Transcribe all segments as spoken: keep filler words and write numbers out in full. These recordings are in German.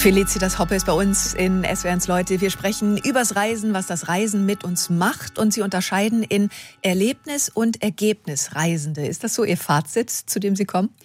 Felicitas Hoppe ist bei uns in S W R eins Leute. Wir sprechen übers Reisen, was das Reisen mit uns macht. Und Sie unterscheiden in Erlebnis- und Ergebnisreisende. Ist das so Ihr Fazit, zu dem Sie kommen?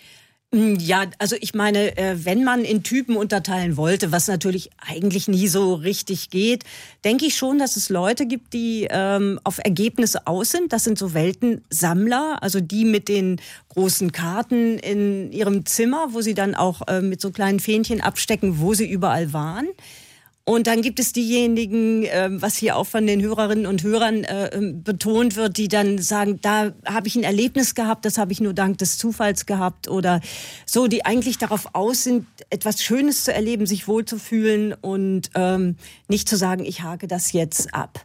Ja, also ich meine, wenn man in Typen unterteilen wollte, was natürlich eigentlich nie so richtig geht, denke ich schon, dass es Leute gibt, die ähm, auf Ergebnisse aus sind. Das sind so Weltensammler, also die mit den großen Karten in ihrem Zimmer, wo sie dann auch äh, mit so kleinen Fähnchen abstecken, wo sie überall waren. Und dann gibt es diejenigen, äh, was hier auch von den Hörerinnen und Hörern äh, betont wird, die dann sagen, da habe ich ein Erlebnis gehabt, das habe ich nur dank des Zufalls gehabt oder so, die eigentlich darauf aus sind, etwas Schönes zu erleben, sich wohlzufühlen und ähm, nicht zu sagen, ich hake das jetzt ab.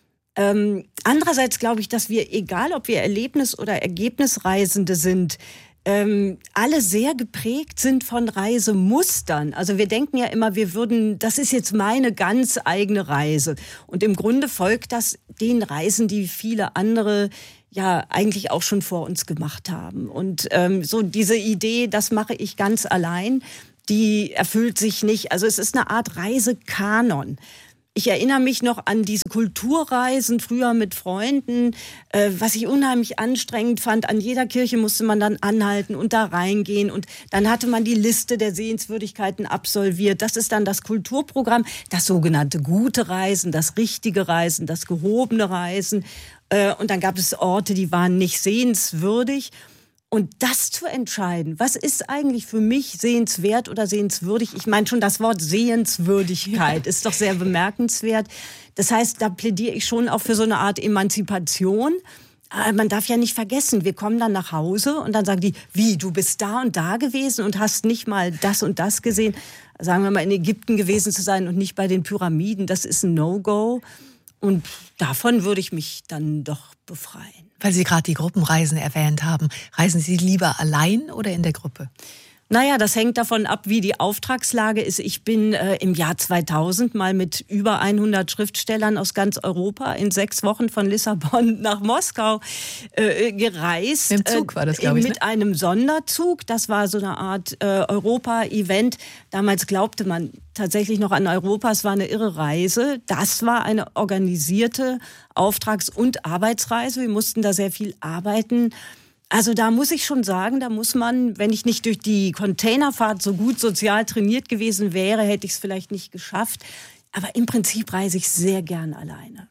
Ähm, andererseits glaube ich, dass wir, egal ob wir Erlebnis- oder Ergebnisreisende sind, Ähm, alle sehr geprägt sind von Reisemustern. Also wir denken ja immer, wir würden, das ist jetzt meine ganz eigene Reise. Und im Grunde folgt das den Reisen, die viele andere ja eigentlich auch schon vor uns gemacht haben. Und ähm, so diese Idee, das mache ich ganz allein, die erfüllt sich nicht. Also es ist eine Art Reisekanon. Ich erinnere mich noch an diese Kulturreisen früher mit Freunden, äh, was ich unheimlich anstrengend fand. An jeder Kirche musste man dann anhalten und da reingehen. Und dann hatte man die Liste der Sehenswürdigkeiten absolviert. Das ist dann das Kulturprogramm, das sogenannte gute Reisen, das richtige Reisen, das gehobene Reisen. Äh, und dann gab es Orte, die waren nicht sehenswürdig. Und das zu entscheiden, was ist eigentlich für mich sehenswert oder sehenswürdig? Ich meine schon, das Wort Sehenswürdigkeit ist doch sehr bemerkenswert. Das heißt, da plädiere ich schon auch für so eine Art Emanzipation. Aber man darf ja nicht vergessen, wir kommen dann nach Hause und dann sagen die, wie, du bist da und da gewesen und hast nicht mal das und das gesehen. Sagen wir mal, in Ägypten gewesen zu sein und nicht bei den Pyramiden, das ist ein No-Go. Und davon würde ich mich dann doch befreien. Weil Sie gerade die Gruppenreisen erwähnt haben. Reisen Sie lieber allein oder in der Gruppe? Naja, das hängt davon ab, wie die Auftragslage ist. Ich bin äh, im Jahr zweitausend mal mit über hundert Schriftstellern aus ganz Europa in sechs Wochen von Lissabon nach Moskau äh, gereist. Im Zug war das, glaube ich, Mit ne? einem Sonderzug. Das war so eine Art äh, Europa-Event. Damals glaubte man tatsächlich noch an Europa. Es war eine irre Reise. Das war eine organisierte Auftrags- und Arbeitsreise. Wir mussten da sehr viel arbeiten. Also da muss ich schon sagen, da muss man, wenn ich nicht durch die Containerfahrt so gut sozial trainiert gewesen wäre, hätte ich es vielleicht nicht geschafft. Aber im Prinzip reise ich sehr gern alleine.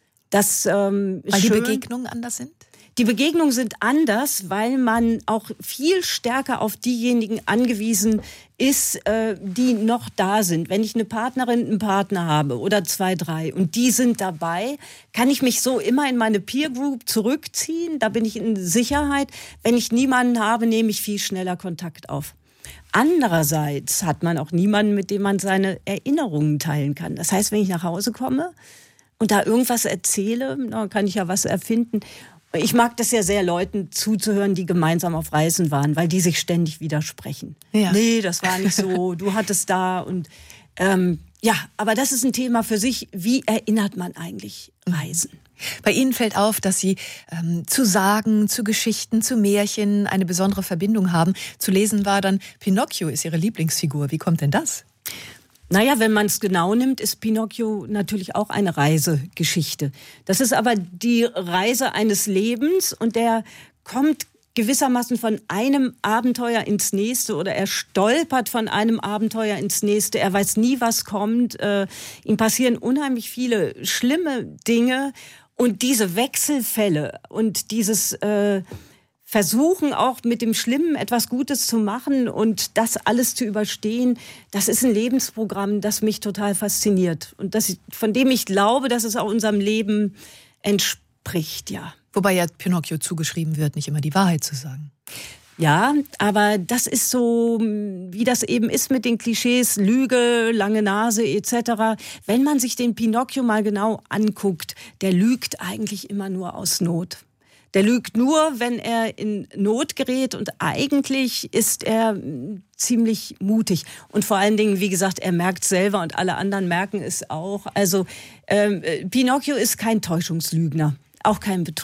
Das ähm, ist Weil die schön. Begegnungen anders sind? Die Begegnungen sind anders, weil man auch viel stärker auf diejenigen angewiesen ist, äh, die noch da sind. Wenn ich eine Partnerin, einen Partner habe oder zwei, drei und die sind dabei, kann ich mich so immer in meine Peer Group zurückziehen. Da bin ich in Sicherheit. Wenn ich niemanden habe, nehme ich viel schneller Kontakt auf. Andererseits hat man auch niemanden, mit dem man seine Erinnerungen teilen kann. Das heißt, wenn ich nach Hause komme und da irgendwas erzähle, dann kann ich ja was erfinden. Ich mag das ja sehr, Leuten zuzuhören, die gemeinsam auf Reisen waren, weil die sich ständig widersprechen. Ja. Nee, das war nicht so, du hattest da und ähm, ja, aber das ist ein Thema für sich. Wie erinnert man eigentlich Reisen? Bei Ihnen fällt auf, dass Sie ähm, zu Sagen, zu Geschichten, zu Märchen eine besondere Verbindung haben. Zu lesen war dann, Pinocchio ist Ihre Lieblingsfigur. Wie kommt denn das? Naja, wenn man es genau nimmt, ist Pinocchio natürlich auch eine Reisegeschichte. Das ist aber die Reise eines Lebens und der kommt gewissermaßen von einem Abenteuer ins nächste oder er stolpert von einem Abenteuer ins nächste. Er weiß nie, was kommt. Äh, ihm passieren unheimlich viele schlimme Dinge und diese Wechselfälle und dieses äh, Versuchen auch mit dem Schlimmen etwas Gutes zu machen und das alles zu überstehen, das ist ein Lebensprogramm, das mich total fasziniert und das, von dem ich glaube, dass es auch unserem Leben entspricht, ja. Wobei ja Pinocchio zugeschrieben wird, nicht immer die Wahrheit zu sagen. Ja, aber das ist so, wie das eben ist mit den Klischees, Lüge, lange Nase et cetera. Wenn man sich den Pinocchio mal genau anguckt, der lügt eigentlich immer nur aus Not. Der lügt nur, wenn er in Not gerät und eigentlich ist er ziemlich mutig. Und vor allen Dingen, wie gesagt, er merkt selber und alle anderen merken es auch. Also ähm, Pinocchio ist kein Täuschungslügner, auch kein Betrüger.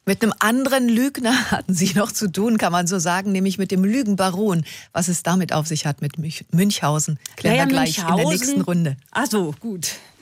Mit einem anderen Lügner hatten Sie noch zu tun, kann man so sagen, nämlich mit dem Lügenbaron. Was es damit auf sich hat mit Münchhausen, klären ja, ja, wir gleich Münchhausen. in der nächsten Runde. Ach so, gut.